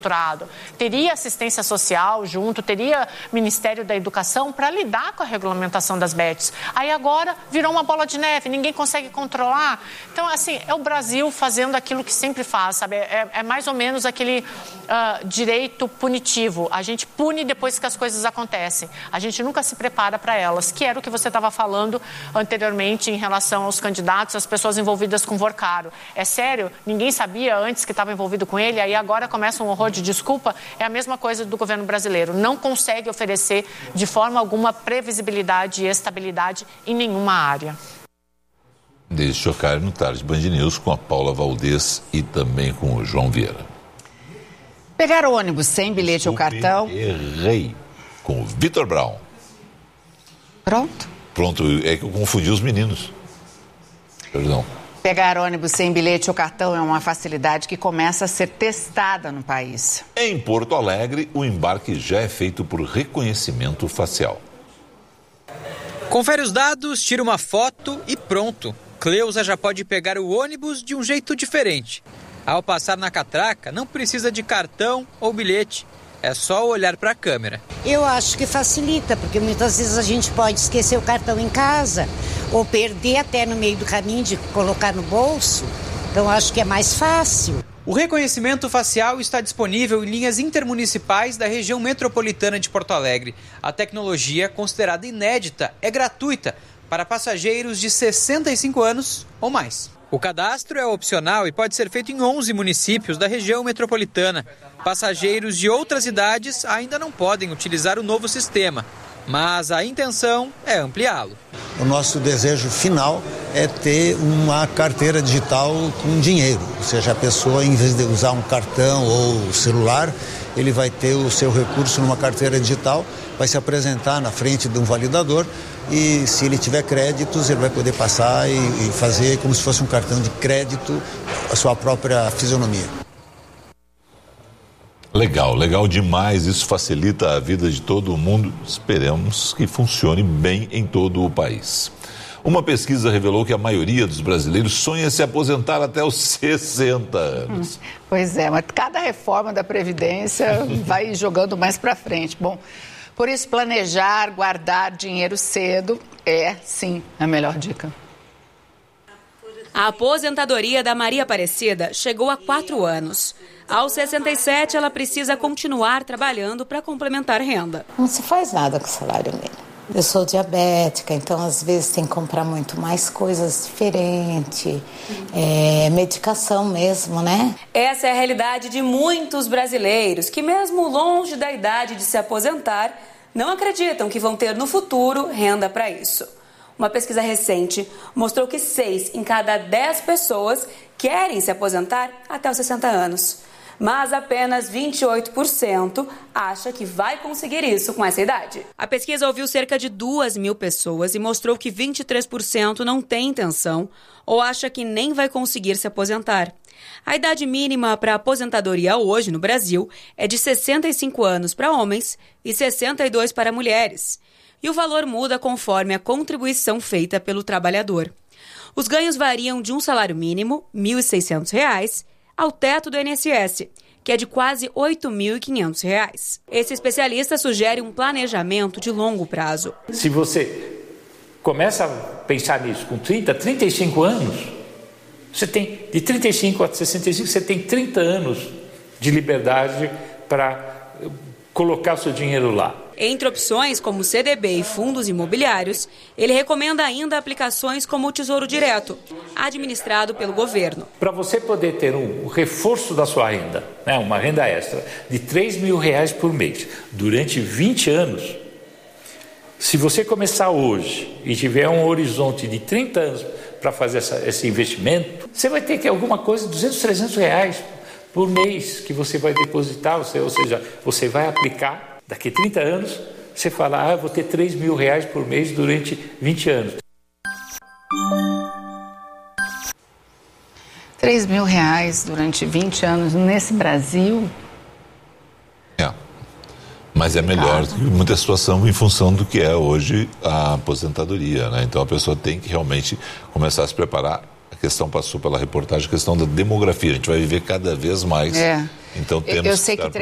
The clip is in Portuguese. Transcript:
teria assistência social junto, teria Ministério da Educação para lidar com a regulamentação das bets. Aí agora virou uma bola de neve, ninguém consegue controlar. Então, assim, é o Brasil fazendo aquilo que sempre faz, sabe? É mais ou menos aquele direito punitivo. A gente pune depois que as coisas acontecem. A gente nunca se prepara para elas, que era o que você estava falando anteriormente em relação aos candidatos, às pessoas envolvidas com Vorcaro. É sério? Ninguém sabia antes que estava envolvido com ele, aí agora começa um horror de desculpa. É a mesma coisa do governo brasileiro. Não consegue oferecer de forma alguma previsibilidade e estabilidade em nenhuma área. Desde Chocalho no Tarde Band News com a Paula Valdez e também com o João Vieira. Pegar o ônibus sem bilhete ou cartão. Errei. Com o Vitor Brown. Pronto, é que eu confundi os meninos. Perdão. Pegar ônibus sem bilhete ou cartão é uma facilidade que começa a ser testada no país. Em Porto Alegre, o embarque já é feito por reconhecimento facial. Confere os dados, tira uma foto e pronto. Cleusa já pode pegar o ônibus de um jeito diferente. Ao passar na catraca, não precisa de cartão ou bilhete. É só olhar para a câmera. Eu acho que facilita, porque muitas vezes a gente pode esquecer o cartão em casa ou perder até no meio do caminho de colocar no bolso. Então acho que é mais fácil. O reconhecimento facial está disponível em linhas intermunicipais da região metropolitana de Porto Alegre. A tecnologia, considerada inédita, é gratuita para passageiros de 65 anos ou mais. O cadastro é opcional e pode ser feito em 11 municípios da região metropolitana. Passageiros de outras idades ainda não podem utilizar o novo sistema, mas a intenção é ampliá-lo. O nosso desejo final é ter uma carteira digital com dinheiro, ou seja, a pessoa, em vez de usar um cartão ou celular, ele vai ter o seu recurso numa carteira digital, vai se apresentar na frente de um validador e, se ele tiver créditos, ele vai poder passar e fazer como se fosse um cartão de crédito a sua própria fisionomia. Legal demais, isso facilita a vida de todo mundo, esperemos que funcione bem em todo o país. Uma pesquisa revelou que a maioria dos brasileiros sonha se aposentar até os 60 anos. Pois é, mas cada reforma da Previdência vai jogando mais para frente. Bom, por isso planejar, guardar dinheiro cedo é, sim, a melhor dica. A aposentadoria da Maria Aparecida chegou há 4 anos. Aos 67, ela precisa continuar trabalhando para complementar renda. Não se faz nada com o salário mínimo. Eu sou diabética, então às vezes tem que comprar muito mais coisas diferentes, medicação mesmo, né? Essa é a realidade de muitos brasileiros que, mesmo longe da idade de se aposentar, não acreditam que vão ter no futuro renda para isso. Uma pesquisa recente mostrou que 6 em cada 10 pessoas querem se aposentar até os 60 anos. Mas apenas 28% acha que vai conseguir isso com essa idade. A pesquisa ouviu cerca de 2.000 pessoas e mostrou que 23% não tem intenção ou acha que nem vai conseguir se aposentar. A idade mínima para aposentadoria hoje no Brasil é de 65 anos para homens e 62 para mulheres. E o valor muda conforme a contribuição feita pelo trabalhador. Os ganhos variam de um salário mínimo, R$ 1.600, ao teto do INSS, que é de quase R$ 8.500. Esse especialista sugere um planejamento de longo prazo. Se você começa a pensar nisso com 30, 35 anos, você tem de 35 a 65, você tem 30 anos de liberdade para colocar o seu dinheiro lá. Entre opções como CDB e fundos imobiliários, ele recomenda ainda aplicações como o Tesouro Direto, administrado pelo governo. Para você poder ter um reforço da sua renda, né, uma renda extra de R$ 3.000 por mês, durante 20 anos, se você começar hoje e tiver um horizonte de 30 anos para fazer esse investimento, você vai ter que alguma coisa de R$ 200, R$ 300 por mês que você vai depositar, ou seja, você vai aplicar. Daqui a 30 anos, você fala, vou ter R$ 3.000 por mês durante 20 anos. R$ 3.000 durante 20 anos nesse Brasil? Mas é melhor que muita situação em função do que é hoje a aposentadoria, né? Então a pessoa tem que realmente começar a se preparar. A questão passou pela reportagem, a questão da demografia. A gente vai viver cada vez mais Então temos eu sei que